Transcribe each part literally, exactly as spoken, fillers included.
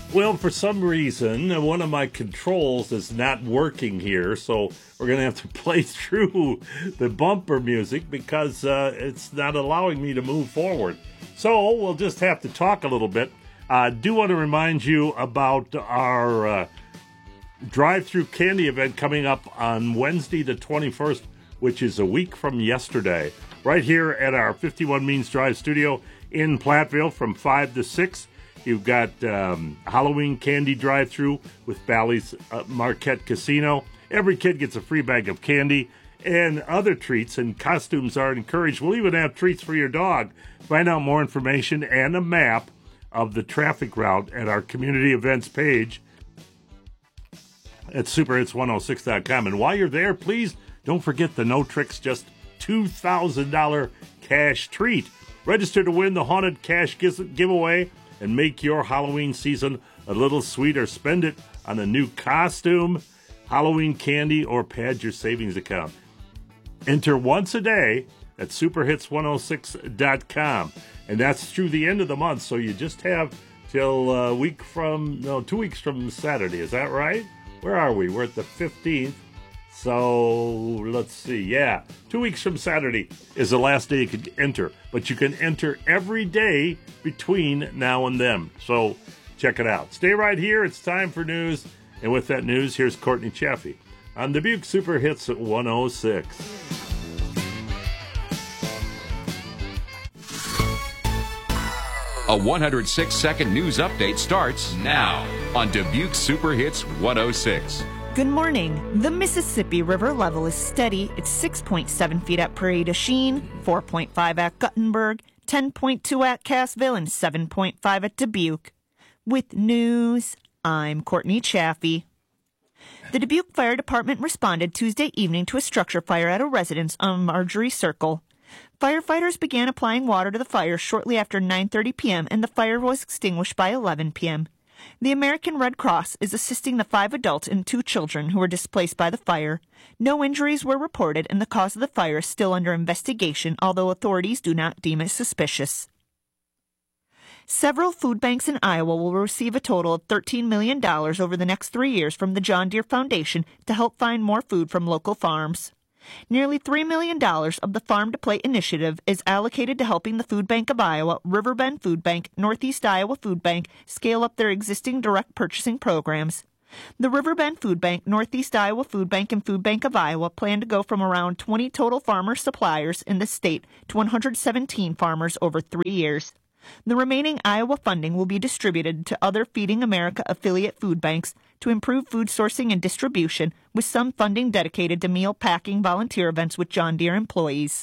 Well, for some reason, one of my controls is not working here, so we're going to have to play through the bumper music because uh, it's not allowing me to move forward. So we'll just have to talk a little bit. I uh, do want to remind you about our uh, drive-through candy event coming up on Wednesday the twenty-first, which is a week from yesterday, right here at our fifty-one Means Drive studio in Platteville from five to six. You've got um, Halloween candy drive-through with Bally's uh, Marquette Casino. Every kid gets a free bag of candy and other treats, and costumes are encouraged. We'll even have treats for your dog. Find out more information and a map of the traffic route at our community events page at super hits one oh six dot com. And while you're there, please don't forget the No Tricks, just two thousand dollars cash treat. Register to win the Haunted Cash giveaway and make your Halloween season a little sweeter. Spend it on a new costume, Halloween candy, or pad your savings account. Enter once a day at super hits one oh six dot com. And that's through the end of the month, so you just have till a week from, no, two weeks from Saturday. Is that right? Where are we? We're at the fifteenth. So let's see. Yeah, two weeks from Saturday is the last day you can enter. But you can enter every day between now and then. So check it out. Stay right here. It's time for news. And with that news, here's Courtney Chaffee on Dubuque Super Hits at one oh six. A one hundred six second news update starts now on Dubuque Super Hits one oh six. Good morning. The Mississippi River level is steady. It's six point seven feet at Prairie du Chien, four point five at Guttenberg, ten point two at Cassville, and seven point five at Dubuque. With news, I'm Courtney Chaffee. The Dubuque Fire Department responded Tuesday evening to a structure fire at a residence on Marjorie Circle. Firefighters began applying water to the fire shortly after nine thirty p.m. and the fire was extinguished by eleven p.m. The American Red Cross is assisting the five adults and two children who were displaced by the fire. No injuries were reported and the cause of the fire is still under investigation, although authorities do not deem it suspicious. Several food banks in Iowa will receive a total of thirteen million dollars over the next three years from the John Deere Foundation to help find more food from local farms. Nearly three million dollars of the Farm to Plate initiative is allocated to helping the Food Bank of Iowa, Riverbend Food Bank, Northeast Iowa Food Bank scale up their existing direct purchasing programs. The Riverbend Food Bank, Northeast Iowa Food Bank, and Food Bank of Iowa plan to go from around twenty total farmer suppliers in the state to one hundred seventeen farmers over three years. The remaining Iowa funding will be distributed to other Feeding America affiliate food banks to improve food sourcing and distribution, with some funding dedicated to meal packing volunteer events with John Deere employees.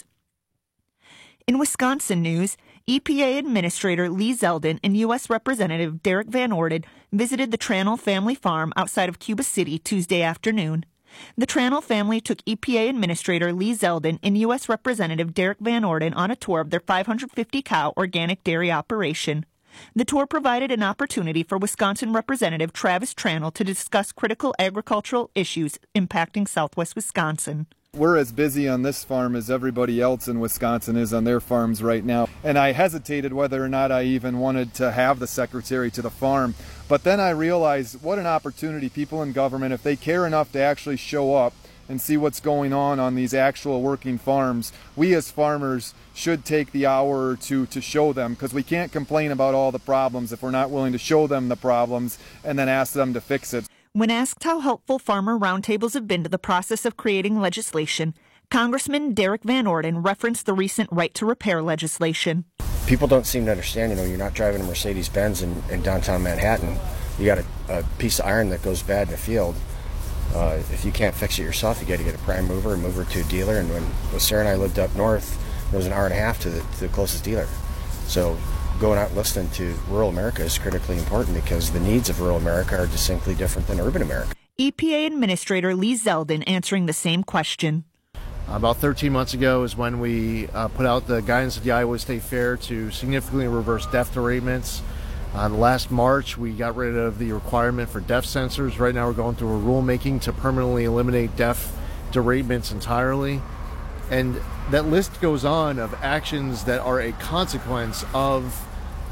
In Wisconsin news, E P A Administrator Lee Zeldin and U S Representative Derek Van Orden visited the Tranel family farm outside of Cuba City Tuesday afternoon. The Tranel family took E P A Administrator Lee Zeldin and U S Representative Derek Van Orden on a tour of their five hundred fifty cow organic dairy operation. The tour provided an opportunity for Wisconsin Representative Travis Tranel to discuss critical agricultural issues impacting southwest Wisconsin. We're as busy on this farm as everybody else in Wisconsin is on their farms right now. And I hesitated whether or not I even wanted to have the secretary to the farm. But then I realized what an opportunity people in government, if they care enough to actually show up and see what's going on on these actual working farms, we as farmers should take the hour or two to show them, because we can't complain about all the problems if we're not willing to show them the problems and then ask them to fix it. When asked how helpful farmer roundtables have been to the process of creating legislation, Congressman Derek Van Orden referenced the recent right to repair legislation. People don't seem to understand, you know, you're not driving a Mercedes-Benz in, in downtown Manhattan. You got a, a piece of iron that goes bad in the field. Uh, if you can't fix it yourself, you got to get a prime mover and move her to a dealer. And when, when Sarah and I lived up north, it was an hour and a half to the, to the closest dealer. So going out and listening to rural America is critically important, because the needs of rural America are distinctly different than urban America. E P A Administrator Lee Zeldin answering the same question. About thirteen months ago is when we uh, put out the guidance of the Iowa State Fair to significantly reverse death deratements. Uh, last March, we got rid of the requirement for death sensors. Right now, we're going through a rulemaking to permanently eliminate death deratements entirely. And that list goes on of actions that are a consequence of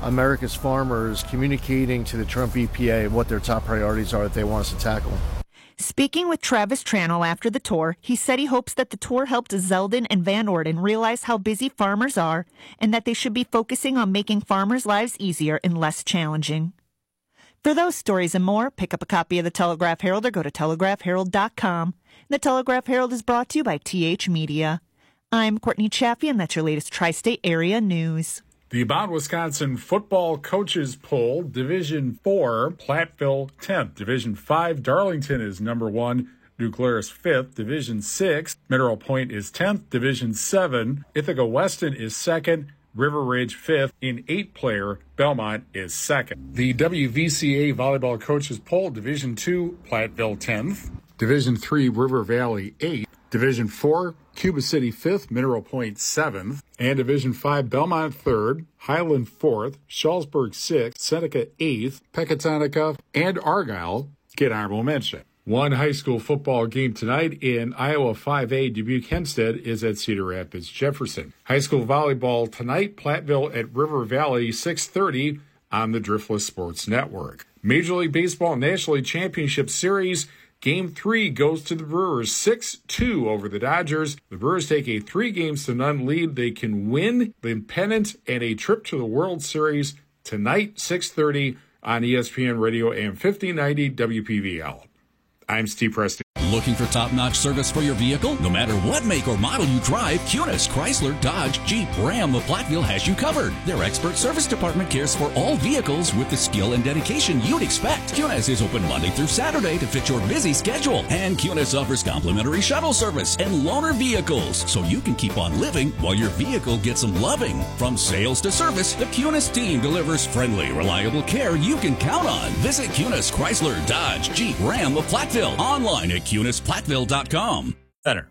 America's farmers communicating to the Trump E P A what their top priorities are that they want us to tackle. Speaking with Travis Tranel after the tour, he said he hopes that the tour helped Zeldin and Van Orden realize how busy farmers are and that they should be focusing on making farmers' lives easier and less challenging. For those stories and more, pick up a copy of the Telegraph Herald or go to telegraph herald dot com. The Telegraph Herald is brought to you by T H Media. I'm Courtney Chaffee, and that's your latest Tri-State Area news. The About Wisconsin Football Coaches Poll, Division four, Platteville tenth. Division five, Darlington is number one. New Glarus fifth. Division six, Mineral Point is tenth. Division seven, Ithaca Weston is second. River Ridge fifth. In eight-player, Belmont is second. The W V C A Volleyball Coaches Poll, Division two, Platteville tenth. Division three, River Valley eighth. Division four, Cuba City fifth, Mineral Point seventh, and Division five, Belmont third, Highland fourth, Shullsburg sixth, Seneca eighth, Pecatonica, and Argyle get honorable mention. One high school football game tonight in Iowa five A, Dubuque Hempstead is at Cedar Rapids Jefferson. High school volleyball tonight, Platteville at River Valley, six thirty on the Driftless Sports Network. Major League Baseball National League Championship Series, Game three goes to the Brewers, six two over the Dodgers. The Brewers take a three games to none lead. They can win the pennant and a trip to the World Series tonight, six thirty on E S P N Radio A M fifteen ninety W P V L. I'm Steve Preston. Looking for top-notch service for your vehicle? No matter what make or model you drive, Cunis, Chrysler, Dodge, Jeep, Ram, of Platteville has you covered. Their expert service department cares for all vehicles with the skill and dedication you'd expect. Cunis is open Monday through Saturday to fit your busy schedule. And Cunis offers complimentary shuttle service and loaner vehicles, so you can keep on living while your vehicle gets some loving. From sales to service, the Cunis team delivers friendly, reliable care you can count on. Visit Cunis, Chrysler, Dodge, Jeep, Ram of Platteville. Online at cunis platteville dot com. Better.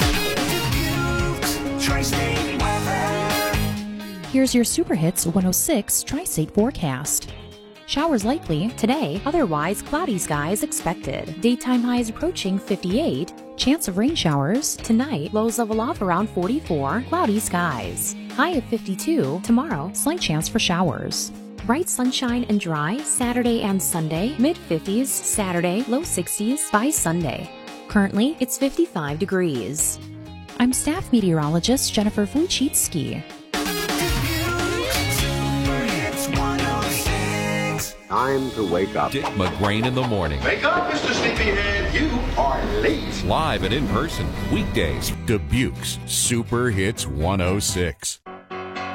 Here's your Super Hits one oh six Tri-State forecast. Showers likely today, otherwise cloudy skies expected. Daytime highs approaching fifty-eight. Chance of rain showers tonight, lows level off around forty-four. Cloudy skies. High of fifty-two. Tomorrow, slight chance for showers. Bright sunshine and dry Saturday and Sunday. Mid fifties Saturday, low sixties by Sunday. Currently, it's fifty-five degrees. I'm staff meteorologist Jennifer Wojcicki. Time to wake up. Dick McGrain in the morning. Wake up, Mister Sleepyhead. You are late. Live and in person. Weekdays. Dubuque's Super Hits one oh six.